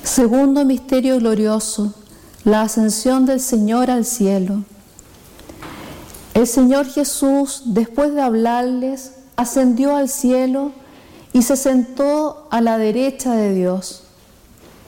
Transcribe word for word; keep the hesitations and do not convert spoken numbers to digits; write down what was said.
Segundo misterio glorioso, la ascensión del Señor al cielo. El Señor Jesús, después de hablarles, ascendió al cielo y se sentó a la derecha de Dios.